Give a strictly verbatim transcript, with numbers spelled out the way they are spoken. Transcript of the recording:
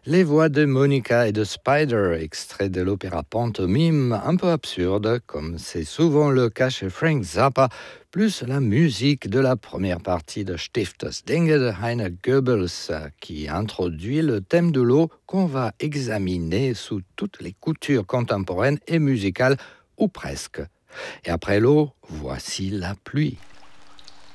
Les voix de Monica et de Spider, extrait de l'opéra pantomime un peu absurde, comme c'est souvent le cas chez Frank Zappa, plus la musique de la première partie de Stift das Dinge de Heiner Goebbels, qui introduit le thème de l'eau qu'on va examiner sous toutes les coutures contemporaines et musicales, ou presque. Et après l'eau, voici la pluie.